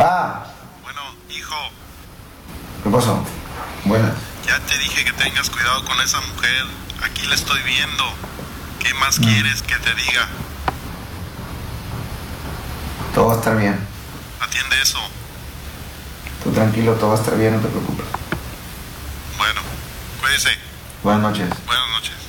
Pa. Bueno, hijo. ¿Qué pasó? Buenas. Ya te dije que tengas cuidado con esa mujer. Aquí la estoy viendo. ¿Qué más quieres que te diga? Todo va a estar bien. Atiende eso. Tú tranquilo, todo va a estar bien, no te preocupes. Bueno, cuídese. Buenas noches. Buenas noches.